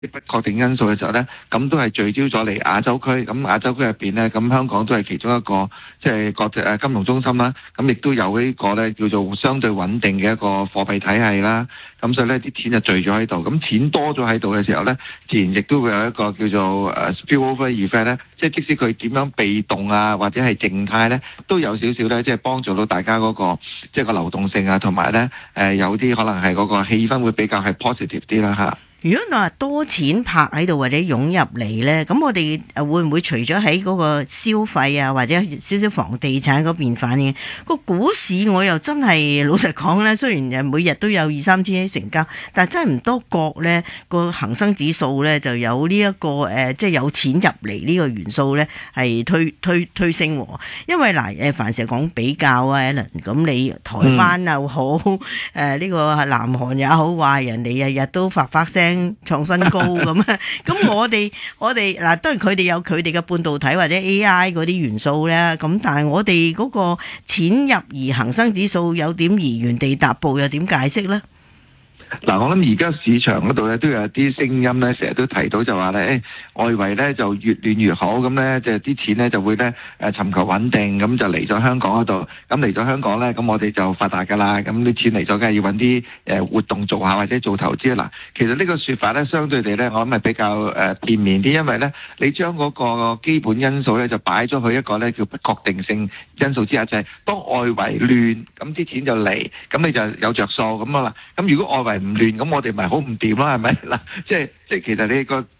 不確定因素嘅時候咧，咁都係聚焦咗嚟亞洲區。咁亞洲區入邊咧，咁香港都係其中一個即係國際金融中心啦。咁亦都有呢個咧叫做相對穩定嘅一個貨幣體系啦。咁所以咧啲錢就聚咗喺度，咁錢多咗喺度嘅時候咧，自然亦都會有一個叫做spillover effect 咧，即係即使佢點樣被動啊或者係靜態咧，都有少少咧即係幫助到大家嗰個即係個流動性啊，同埋咧有啲可能係嗰個氣氛會比較係 positive 啲啦嚇。 如果你話多錢泊喺度或者湧入嚟呢，咁我哋會唔會除咗喺嗰個消費啊或者少少房地產嗰邊反映個股市？我又真係老實講呢，雖然每日都有2-3千億成交，但係真係唔多覺呢個恒生指數呢就有呢一個即係有錢入嚟呢個元素呢係推升喎。因為嗱凡事講比較啊 Alan， 咁你台灣又好呢個南韓也好，話人哋日日都發聲創新高咁啊！咁我哋嗱，當然佢哋有佢哋嘅半導體或者 AI 嗰啲元素咧，咁但係我哋嗰個錢入而恒生指數有點而原地踏步，又點解釋咧？ 嗱，我諗而家市場嗰度咧都有啲聲音咧，成日都提到就話咧，外圍咧就越亂越好，咁咧就啲錢咧就會咧尋求穩定，咁就嚟咗香港嗰度，咁嚟咗香港咧，咁我哋就發達㗎啦，咁啲錢嚟咗，梗係要揾啲活動做下或者做投資啦。其實呢個說法咧，相對地咧，我諗係比較片面啲，因為咧你將嗰個基本因素咧就擺咗去一個咧叫不確定性因素之下，就係當外圍亂，咁啲錢就嚟，咁你就有着數咁啊啦。咁如果外圍唔亂，咁我哋咪好唔掂啦，係咪嗱？即係其實你個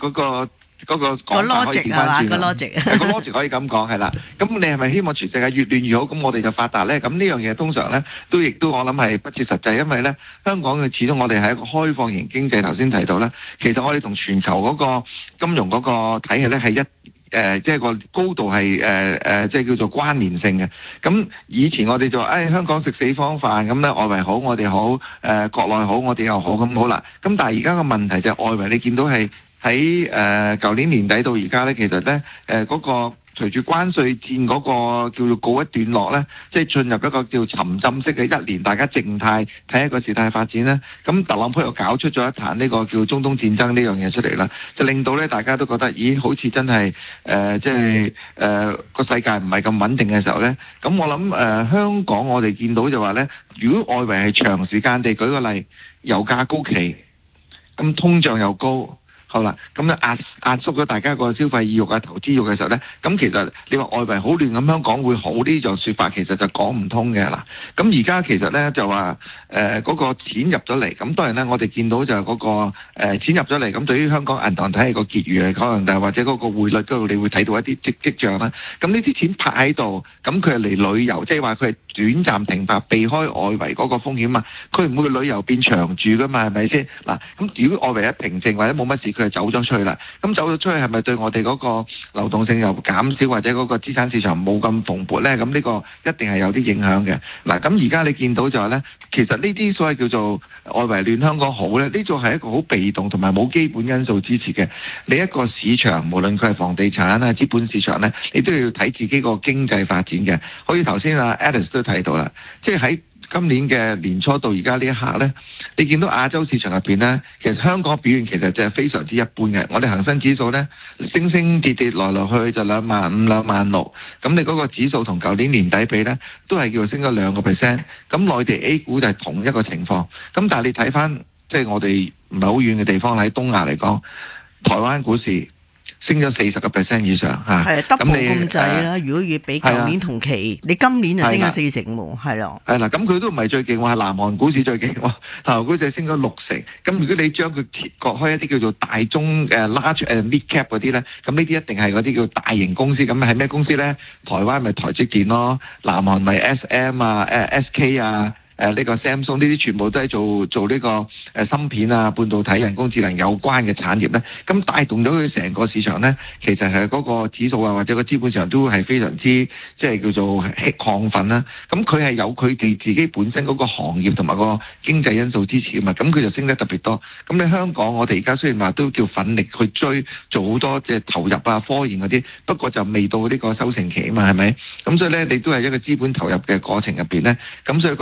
logic 係嘛？個 logic 可以咁講係啦。咁你係咪希望全世界越亂越好？咁我哋就發達咧？咁呢樣嘢通常咧亦都我諗係不切實際，因為咧香港嘅始終我哋係一個開放型經濟，頭先提到咧，其實我哋同全球嗰個金融嗰個體系咧係即係個高度係即係叫做關聯性嘅。咁以前我哋就話香港食四方飯，咁咧外圍好我哋好，國內好我哋又好，咁好啦。咁但係而家個問題就係外圍你見到係喺舊年年底到而家咧，其實咧嗰個隨住關稅戰嗰個叫做告一段落咧，即係進入一個叫沉浸式嘅一年，大家靜態睇一個事態發展咧。咁特朗普又搞出咗一壇呢個叫中東戰爭呢樣嘢出嚟啦，就令到咧大家都覺得，咦，好似真係即係個世界唔係咁穩定嘅時候咧。咁我諗香港我哋見到就話咧，如果外圍係長時間地，舉個例，油價高企，咁通脹又高。好啦，咁咧壓縮咗大家個消費意欲啊、投資欲嘅時候咧，咁其實你話外圍好亂，咁香港會好呢？就說法其實就講唔通嘅啦。咁而家其實咧就話嗰個錢入咗嚟，咁當然咧我哋見到就係嗰個錢入咗嚟，咁對於香港銀行體系個結餘可能就係或者嗰個匯率嗰度，你會睇到一啲跡象啦。咁呢啲錢泊喺度，咁佢係嚟旅遊，即係話佢係短暫停泊，避開外圍嗰個風險嘛。佢唔會旅遊變長住噶嘛，係咪先？嗱，咁如果外圍一平靜或者冇乜事，佢係走咗出去啦。咁走咗出去係咪對我哋嗰個流動性又減少，或者嗰個資產市場冇咁蓬勃咧？咁呢個一定係有啲影響嘅。嗱，咁而家你見到就係咧，其實呢啲所謂叫做外圍亂香港好咧，呢個係一個好被動同埋冇基本因素支持嘅。你一個市場，無論佢係房地產啊、資本市場咧，你都要睇自己個經濟發展嘅。好似頭先阿 Alice 都提到啦，即係喺今年嘅年初到而家呢一刻咧，你見到亞洲市場入邊咧，其實香港表現其實就係非常之一般嘅。我哋恒生指數咧升升跌跌來來去就25,000、26,000，咁你嗰個指數同舊年年底比咧，都係叫升咗2%。咁內地 A 股就係同一個情況。咁但係你睇翻即係我哋唔係好遠嘅地方，喺東亞嚟講，台灣股市升咗40% 以上嚇， 係 double 咁滯啦。如果要比舊年同期，你今年就升咗40%喎，係咯。 係啦，咁佢都唔係最勁喎，係南韓股市最勁喎，南韓股市升咗60%。咁如果你將佢割開一啲叫做大中large and mid cap 嗰啲咧，咁呢啲一定係嗰啲叫大型公司。咁係咩公司咧？台灣咪台積電咯，南韓咪 SM 啊、SK 啊。呢個 Samsung 呢啲全部都係做呢個芯片啊、半導體、人工智能有關嘅產業咧，咁帶動咗佢成個市場咧，其實係嗰個指數啊或者個資本市場都係非常之即係叫做亢奮啦。咁佢係有佢哋自己本身嗰個行業同埋個經濟因素支持㗎嘛，咁佢就升得特別多。咁你香港我哋而家雖然話都叫奮力去追做好多即係投入啊、科研嗰啲，不過就未到呢個收成期啊嘛，係咪？咁所以咧，你都係一個資本投入嘅過程入邊咧，咁所以個股市就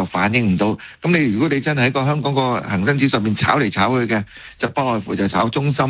就反映唔到。咁如果你真係喺個香港個恒生指數上面炒嚟炒去嘅，就不外乎就炒中心